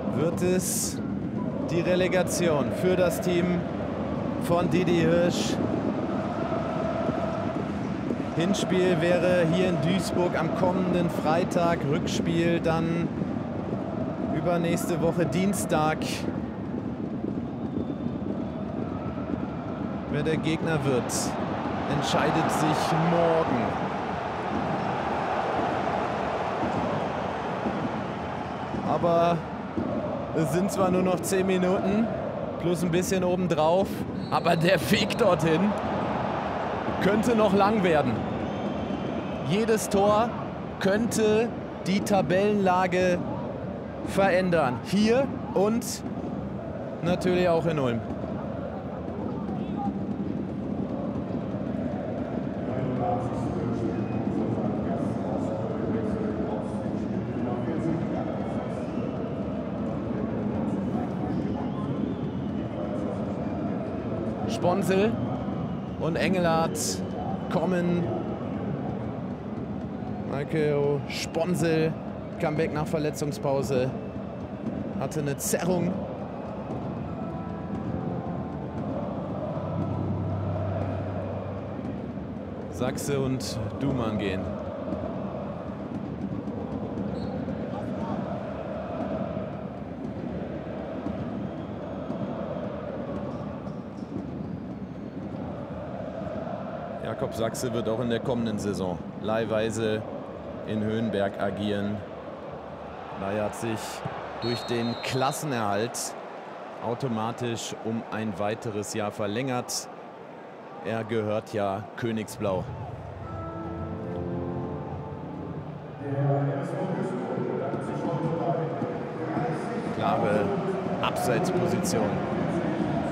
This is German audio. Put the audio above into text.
wird es die Relegation für das Team von Didi Hirsch. Hinspiel wäre hier in Duisburg am kommenden Freitag, Rückspiel dann übernächste Woche Dienstag. Wer der Gegner wird, entscheidet sich morgen. Aber es sind zwar nur noch 10 Minuten, plus ein bisschen obendrauf, aber der Weg dorthin könnte noch lang werden. Jedes Tor könnte die Tabellenlage verändern. Hier und natürlich auch in Ulm. Sponsel und Engelhardt kommen. Michael Sponsel, Comeback nach Verletzungspause, hatte eine Zerrung. Sachse und Duman gehen. Jakob Sachse wird auch in der kommenden Saison leihweise in Höhenberg agieren. Leihe hat sich durch den Klassenerhalt automatisch um ein weiteres Jahr verlängert. Er gehört ja Königsblau. Klare Abseitsposition.